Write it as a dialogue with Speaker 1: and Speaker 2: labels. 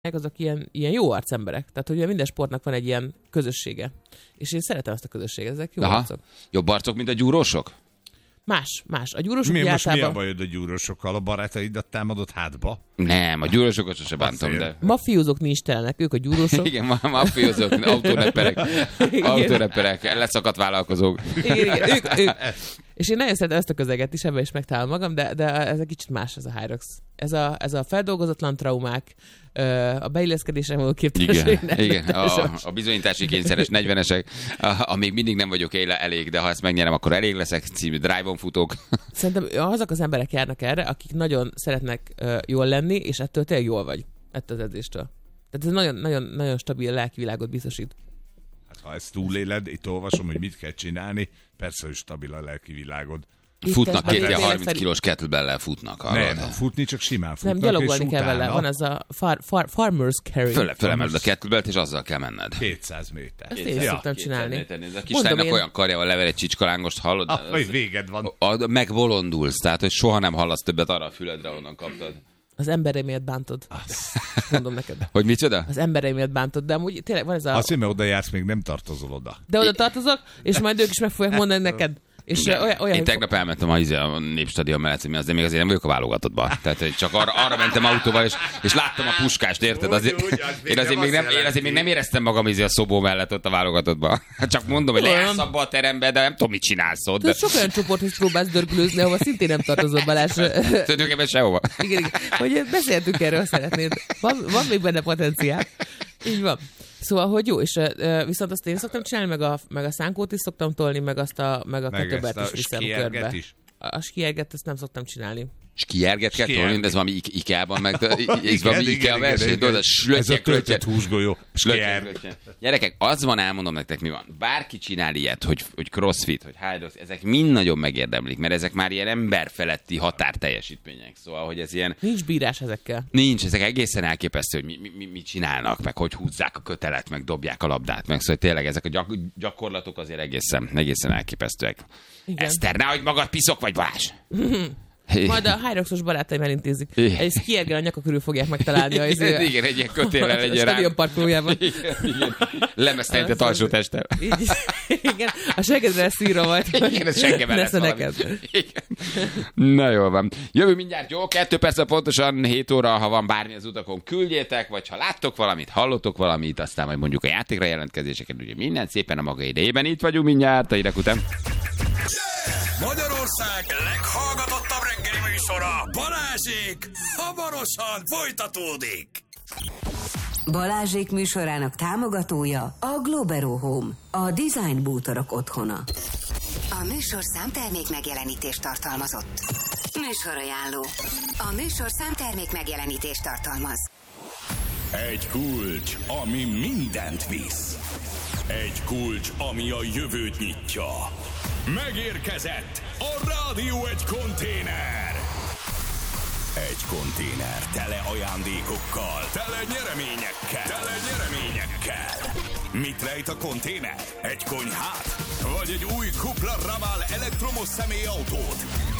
Speaker 1: azok ilyen jó arcemberek. Tehát, hogy minden sportnak van egy ilyen közössége. És én szeretem ezt a közösséget, ezek jó arcok.
Speaker 2: Jobb arcok, mint a gyúrósok?
Speaker 1: Más. A gyúrósok
Speaker 3: most mi a bajod a gyúrósokkal? A barátaidat támadott hátba?
Speaker 2: Nem, a gyúrósokat sose bántom, de...
Speaker 1: Mafiózók nincs telenek, ők a gyúrósok.
Speaker 2: Igen, mafiózók, autóreperek, leszakadt vállalkozók.
Speaker 1: Igen, ők. És én nagyon szeretem ezt a közeget is, ebben is megtalálom magam, de ez egy kicsit más, ez a Hyrox. Ez a feldolgozatlan traumák, a beilleszkedésre való képtelenség.
Speaker 2: Igen. A bizonyítási kényszeres 40-esek, amíg mindig nem vagyok elég, de ha ezt megnyerem, akkor elég leszek, című drive-on futók.
Speaker 1: Szerintem azok az emberek járnak erre, akik nagyon szeretnek jól lenni, és ettől tényleg jól vagy, ettől az edzéstől. Tehát ez nagyon, nagyon, nagyon stabil lelkivilágot biztosít.
Speaker 3: Ha ezt túléled, itt olvasom, hogy mit kell csinálni, persze, hogy stabil a lelki világod.
Speaker 2: Futnak két ilyen 30 kilós kettlebell-el futnak.
Speaker 3: Nem, futni csak simán futnak.
Speaker 1: Nem, gyalogolni kell vele. Van az a farmer's carry.
Speaker 2: Fölemeled a kettlebellt, és azzal kell menned.
Speaker 3: 200 méter.
Speaker 1: Ezt én szoktam csinálni.
Speaker 2: A kislánynak olyan karjával lever egy csicskalángost, hallod?
Speaker 3: Hogy véged van.
Speaker 2: Megbolondulsz, tehát hogy soha nem hallasz többet arra a füledre, onnan kaptad.
Speaker 1: Az embereimet bántod. Mondom neked.
Speaker 2: Hogy micsoda?
Speaker 1: Az embereimet bántod, de amúgy tényleg van ez a...
Speaker 3: Azt hiszem, oda jársz, még nem tartozol oda.
Speaker 1: De oda tartozok, és majd ők is meg fogják mondani neked. És olyan,
Speaker 2: én tegnap elmentem a Népstadion mellett, de még azért nem vagyok a válogatottban. Tehát csak arra mentem autóval, és láttam a puskást, érted? Én azért még nem éreztem magam a szobó mellett ott a válogatottban. Csak mondom, hogy leállsz abba a terembe, de nem tudom, mit csinálsz ott.
Speaker 1: De sok olyan csoporthoz próbálsz dörgülőzni, ahova szintén nem tartozol, Balázs.
Speaker 2: Tulajdonképpen sehova.
Speaker 1: Igen. Hogy beszéltünk erről, szeretnéd. Van még benne potenciál. Így van. Szóval, hogy jó, és viszont azt én szoktam csinálni, meg a szánkót is szoktam tolni, meg a kötöbbet is viszem körbe. A skierget ezt nem szoktam csinálni.
Speaker 2: Skierget kell tolni, de ez valami Ikea-ban meg... Ez valami Ikea verseny,
Speaker 3: ez a töltött húsgólyó.
Speaker 2: Gyerekek, az van, elmondom nektek, mi van. Bárki csinál ilyet, hogy crossfit, hogy high ezek mind nagyon megérdemlik, mert ezek már ilyen emberfeletti határteljesítmények. Szóval, hogy ez ilyen...
Speaker 1: Nincs bírás ezekkel.
Speaker 2: Nincs, ezek egészen elképesztő, hogy mit csinálnak, meg hogy húzzák a kötelet, meg dobják a labdát, meg szóval tényleg ezek a gyakorlatok azért egészen elképesztőek. Igen. Eszter, nehogy magad piszok vagy, Balázs!
Speaker 1: Majd a Hyroxos barátaim elintézik. Egy skiergel a nyaka körül fogják megtalálni.
Speaker 2: Igen, egy ilyen kötéllel, egy ilyen
Speaker 1: stadion parkolójában.
Speaker 2: Igen. Lemesztelített alsó testtel.
Speaker 1: Igen, a seggedre lesz írva majd.
Speaker 2: Igen, ez seggemben lesz valami. Na jól van. Jövő mindjárt, jó? 2 perc pontosan 7 óra, ha van bármi az utakon, küldjétek, vagy ha láttok valamit, hallottok valamit, aztán majd mondjuk a játékra jelentkezéseket, ugye minden szépen a maga idejében. Itt vagyunk mindjárt, a hírek után.
Speaker 4: Magyarország leghallgatottabb reggeli műsora, Balázsék, hamarosan folytatódik.
Speaker 5: Balázsék műsorának támogatója a Globero Home, a design bútorok otthona.
Speaker 6: A műsor számtermék megjelenítést tartalmazott. Műsorajánló. A műsor számtermék megjelenítést tartalmaz.
Speaker 4: Egy kulcs, ami mindent visz. Egy kulcs, ami a jövőt nyitja. Megérkezett a Rádió egy konténer. Egy konténer tele ajándékokkal, tele nyereményekkel. Mit rejt a konténer? Egy konyhát? Vagy egy új Cupra Raval elektromos személyautót?